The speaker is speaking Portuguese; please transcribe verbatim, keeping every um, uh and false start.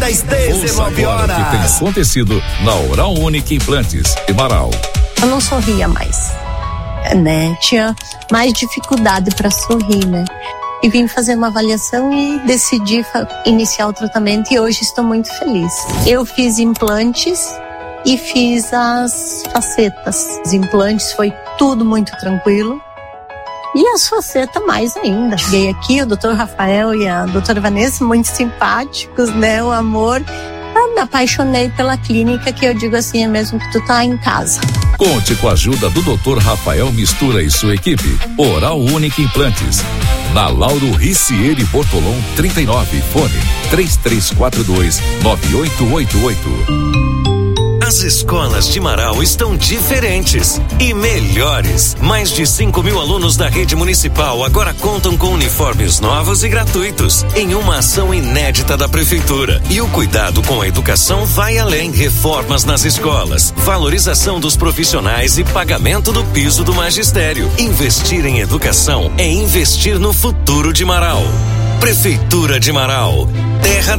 das dezenove horas. O que tem acontecido na Oral Unique Implantes e Marau. Eu não sorria mais, né? Tinha mais dificuldade para sorrir, né? E vim fazer uma avaliação e decidi iniciar o tratamento e hoje estou muito feliz. Eu fiz implantes e fiz as facetas. Os implantes foi tudo muito tranquilo. E as facetas mais ainda. Cheguei aqui, o doutor Rafael e a doutora Vanessa, muito simpáticos, né? O amor. Eu me apaixonei pela clínica, que eu digo assim, é mesmo que tu tá em casa. Conte com a ajuda do doutor Rafael Mistura e sua equipe. Oral Unique Implantes. Na Lauro Ricieri Bortolom trinta e nove, fone três três quatro dois nove oito oito oito. As escolas de Marau estão diferentes e melhores. Mais de cinco mil alunos da rede municipal agora contam com uniformes novos e gratuitos, em uma ação inédita da prefeitura. E o cuidado com a educação vai além. Reformas nas escolas, valorização dos profissionais e pagamento do piso do magistério. Investir em educação é investir no futuro de Marau. Prefeitura de Marau, terra